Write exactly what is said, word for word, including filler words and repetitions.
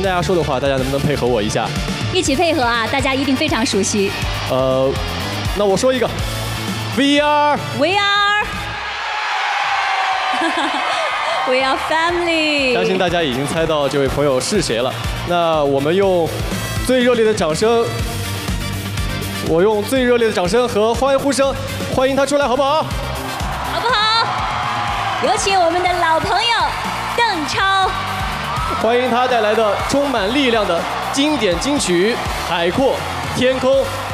大家说的话，大家能不能配合我一下？ 一起配合啊！大家一定非常熟悉。 呃，那我说一个 ，We are We are We are family。 相信大家已经猜到这位朋友是谁了。那我们用最热烈的掌声，我用最热烈的掌声和欢呼声欢迎他出来，好不好？ 好不好？有请我们的老朋友邓超。 欢迎他带来的充满力量的经典金曲《海阔天空》。